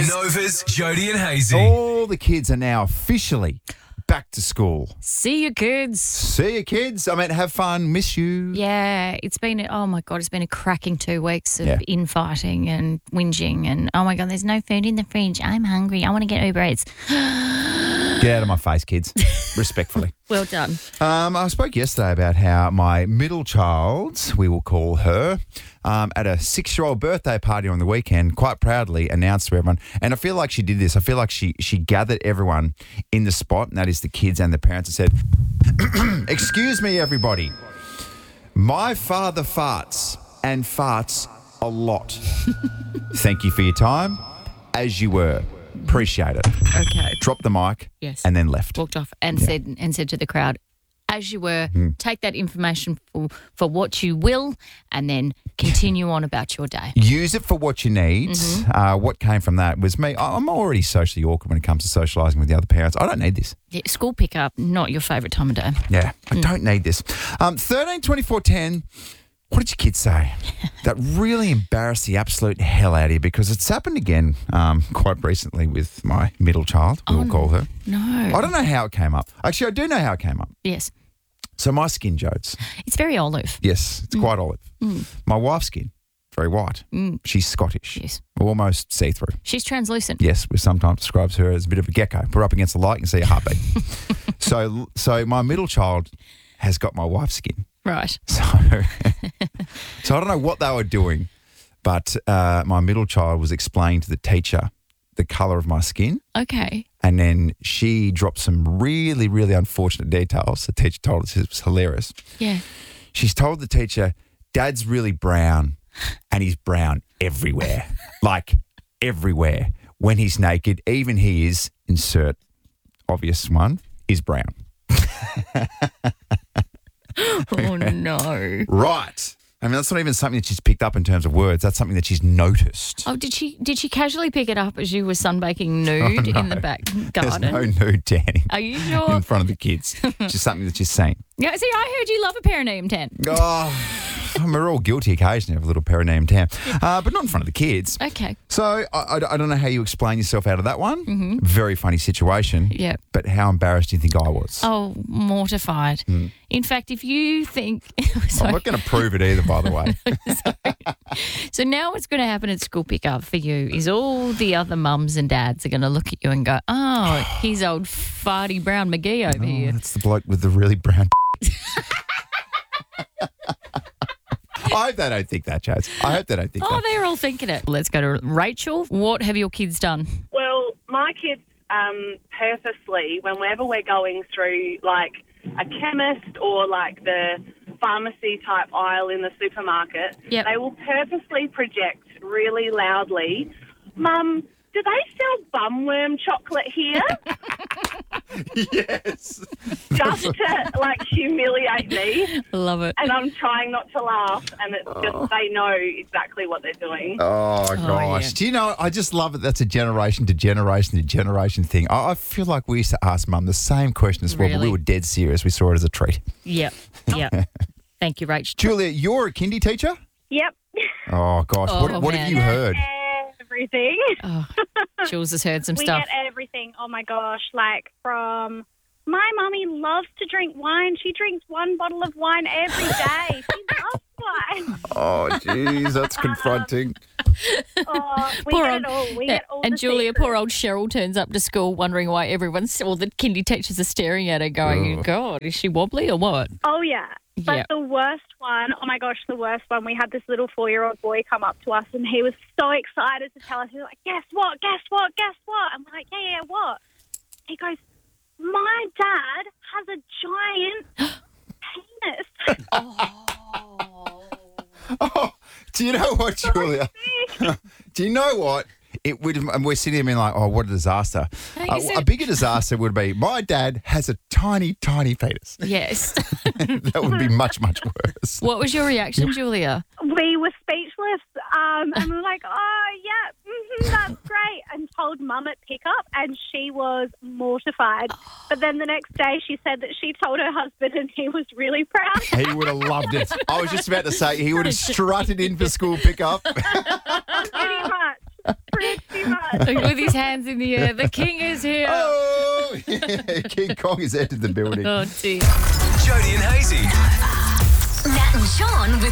Nova's Jody and Hazy. All the kids are now officially back to school. See you, kids. See you, kids. I mean, have fun. Miss you. Yeah, it's been, oh my God, it's been a cracking 2 weeks of Yeah. infighting and whinging and, oh my God, there's no food in the fridge. I'm hungry. I want to get Uber Eats. Get out of my face, kids. Respectfully. Well done. I spoke yesterday about how my middle child, we will call her, at a 6-year-old birthday party on the weekend, quite proudly announced to everyone. And I feel like she did this. I feel like she gathered everyone in the spot, and that is the kids and the parents, and said, "Excuse me, everybody. My father farts and farts a lot. Thank you for your time, as you were. Appreciate it." Okay. Dropped the mic. Yes. And then left. Walked off and said to the crowd, as you were, take that information for what you will and then continue on about your day. Use it for what you need. What came from that was me. I'm already socially awkward when it comes to socialising with the other parents. I don't need this. Yeah, school pickup, not your favourite time of day. Yeah, I don't need this. 13, 24, 10. What did your kids say? That really embarrassed the absolute hell out of you, because it's happened again quite recently with my middle child, we'll call her. No. I don't know how it came up. Actually, I do know how it came up. Yes. So my skin, Jodes. It's very olive. Yes, it's quite olive. My wife's skin, very white. She's Scottish. Yes. Almost see-through. She's translucent. Yes, we sometimes describes her as a bit of a gecko. Put her up against the light and see a heartbeat. So my middle child has got my wife's skin. Right. So I don't know what they were doing, but my middle child was explaining to the teacher the colour of my skin, Okay. and then she dropped some really, really unfortunate details. The teacher told us it was hilarious. Yeah. She's told the teacher, "Dad's really brown, and he's brown everywhere, like everywhere. When he's naked, even he is, insert obvious one, is brown." Oh, no. Right. I mean, that's not even something that she's picked up in terms of words. That's something that she's noticed. Oh, did she casually pick it up as you were sunbaking nude in the back There's garden? no nude tanning Are you in sure? front of the kids. Just something that she's seen. Yeah, see, I heard you love a perineum tan. Oh, we're all guilty occasionally of a little perineum tan, but not in front of the kids. Okay. So I don't know how you explain yourself out of that one. Very funny situation. Yeah. But how embarrassed do you think I was? Oh, mortified. In fact, if you think... I'm Sorry. not going to prove it either, by the way. So now what's going to happen at school pickup for you is all the other mums and dads are going to look at you and go, oh, he's old farty brown McGee over here. That's the bloke with the really brown. I hope they don't think that, Chaz. I hope they don't think Oh, that. they're all thinking it. Let's go to Rachel. What have your kids done? Well, my kids purposely, whenever we're going through like a chemist or like the pharmacy type aisle in the supermarket, Yep. they will purposely project really loudly, "Mum, do they sell bumworm chocolate here?" Yes. Just to like humiliate me. Love it. And I'm trying not to laugh, and it's just they know exactly what they're doing. Oh, gosh. yeah. Do you know, I just love it. That's a generation to generation to generation thing. I feel like we used to ask Mum the same question as well, but we Really? were dead serious. We saw it as a treat. Yep. Yep. Thank you, Rach. Julia, you're a kindy teacher? Yep. Oh, gosh. Oh, what have man. you heard? Everything. Oh, Jules has heard some We stuff. get everything. Oh my gosh. Like from my mummy loves to drink wine. She drinks 1 bottle of wine every day. She loves wine. Oh, jeez, that's confronting. Oh, we Poor get old- it all. We get all and the Julia, secrets. poor old Cheryl turns up to school wondering why all the kindy teachers are staring at her going, God, is she wobbly or what? Oh, yeah. But Yeah. the worst one, oh my gosh, the worst one, we had this little 4-year-old boy come up to us and he was so excited to tell us. He was like, guess what, guess what, guess what? And we're like, yeah, what? He goes, my dad has a giant penis. Oh, do you know what, Julia? Do you know what? It would, and we're sitting there being like, oh, what a disaster. Hey, is A it- bigger disaster would be, my dad has a tiny, tiny penis. Yes. That would be much, much worse. What was your reaction, Julia? We were speechless and we were like, oh, yeah, that's great. And told Mum at pickup and she was mortified. But then the next day she said that she told her husband and he was really proud. He would have loved it. I was just about to say he would have strutted in for school pickup. Pretty much. Pretty much. that. With his hands in the air. The king is here. Oh, King Kong has entered the building. Oh, dear. Jody and Hazy. Nat and Sean with